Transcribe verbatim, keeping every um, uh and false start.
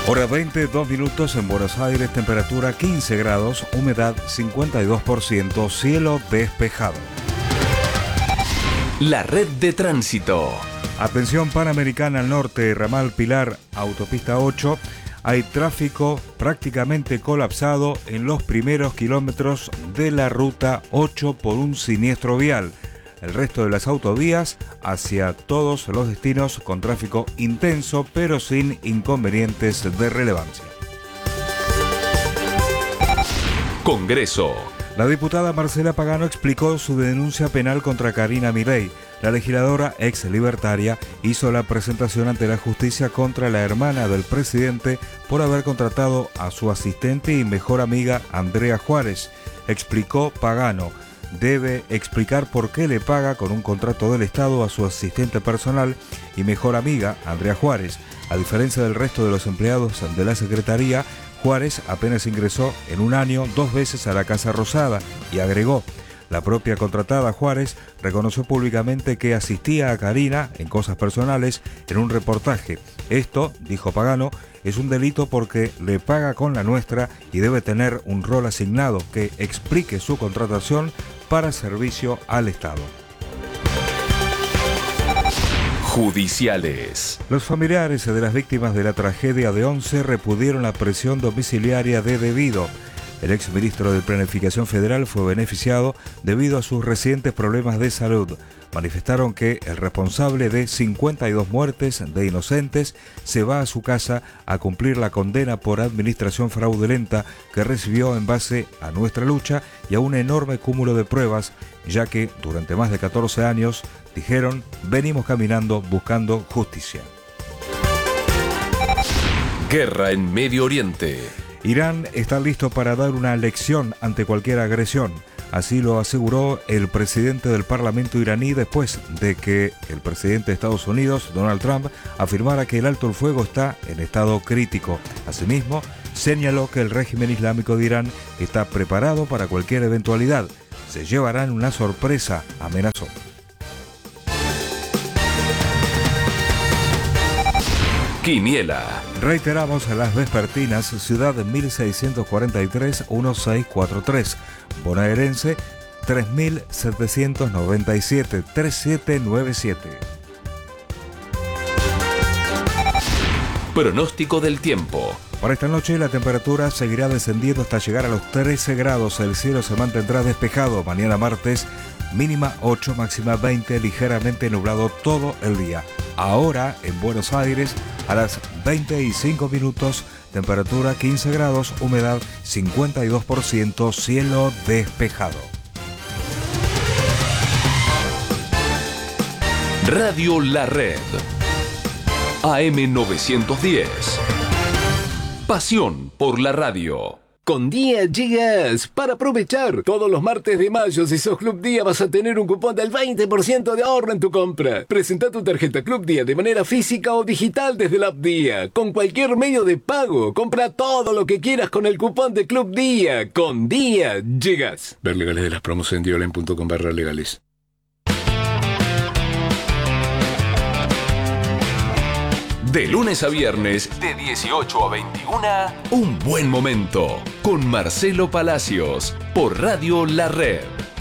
Hora veinte, dos minutos en Buenos Aires, temperatura quince grados, humedad cincuenta y dos por ciento, cielo despejado. La red de tránsito. Atención Panamericana al norte, ramal Pilar, autopista ocho. Hay tráfico prácticamente colapsado en los primeros kilómetros de la ruta ocho por un siniestro vial. El resto de las autovías hacia todos los destinos con tráfico intenso, pero sin inconvenientes de relevancia. Congreso. La diputada Marcela Pagano explicó su denuncia penal contra Karina Milei. La legisladora ex libertaria hizo la presentación ante la justicia contra la hermana del presidente por haber contratado a su asistente y mejor amiga Andrea Juárez. Explicó Pagano. Debe explicar por qué le paga con un contrato del Estado a su asistente personal y mejor amiga, Andrea Juárez. A diferencia del resto de los empleados de la Secretaría, Juárez apenas ingresó en un año dos veces a la Casa Rosada y agregó: la propia contratada Juárez reconoció públicamente que asistía a Karina en cosas personales en un reportaje. Esto, dijo Pagano, es un delito porque le paga con la nuestra y debe tener un rol asignado que explique su contratación para servicio al Estado. Judiciales. Los familiares de las víctimas de la tragedia de Once repudieron la prisión domiciliaria de Devido. El exministro de Planificación Federal fue beneficiado debido a sus recientes problemas de salud. Manifestaron que el responsable de cincuenta y dos muertes de inocentes se va a su casa a cumplir la condena por administración fraudulenta que recibió en base a nuestra lucha y a un enorme cúmulo de pruebas, ya que durante más de catorce años, dijeron, venimos caminando buscando justicia. Guerra en Medio Oriente. Irán está listo para dar una lección ante cualquier agresión. Así lo aseguró el presidente del Parlamento iraní después de que el presidente de Estados Unidos, Donald Trump, afirmara que el alto el fuego está en estado crítico. Asimismo, señaló que el régimen islámico de Irán está preparado para cualquier eventualidad. Se llevarán una sorpresa, amenazó. Quiniela. Reiteramos las vespertinas, Ciudad mil seiscientos cuarenta y tres, dieciséis cuarenta y tres, bonaerense tres mil setecientos noventa y siete, treinta y siete noventa y siete. Pronóstico del tiempo. Para esta noche la temperatura seguirá descendiendo hasta llegar a los trece grados, el cielo se mantendrá despejado. Mañana martes, mínima ocho, máxima veinte, ligeramente nublado todo el día. Ahora en Buenos Aires, a las veinte y cinco minutos, temperatura quince grados, humedad cincuenta y dos por ciento, cielo despejado. Radio La Red. A M novecientos diez. Pasión por la radio. Con Día llegas para aprovechar. Todos los martes de mayo, si sos Club Día, vas a tener un cupón del veinte por ciento de ahorro en tu compra. Presenta tu tarjeta Club Día de manera física o digital desde la app Día. Con cualquier medio de pago. Compra todo lo que quieras con el cupón de Club Día. Con Día llegas. Ver legales de las promos en diolen punto com barra legales. De lunes a viernes, de dieciocho a veintiuna, Un Buen Momento, con Marcelo Palacios, por Radio La Red.